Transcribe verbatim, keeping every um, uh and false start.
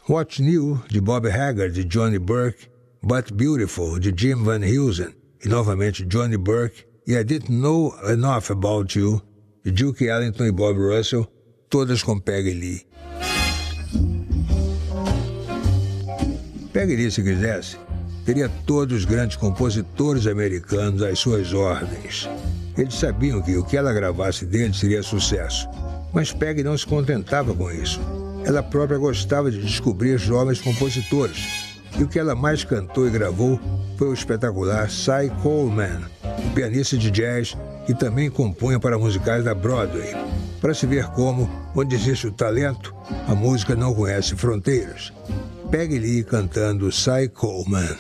What's New, de Bob Haggard e Johnny Burke, But Beautiful, de Jim Van Heusen, e novamente Johnny Burke, e I Didn't Know Enough About You, de Duke Ellington e Bob Russell, todas com Peggy Lee. Peggy Lee, se quisesse, teria todos os grandes compositores americanos às suas ordens. Eles sabiam que o que ela gravasse dele seria sucesso, mas Peggy não se contentava com isso. Ela própria gostava de descobrir jovens compositores, e o que ela mais cantou e gravou foi o espetacular Cy Coleman, um pianista de jazz que também compunha para musicais da Broadway. Para se ver como, onde existe o talento, a música não conhece fronteiras. Peggy Lee cantando Cy Coleman.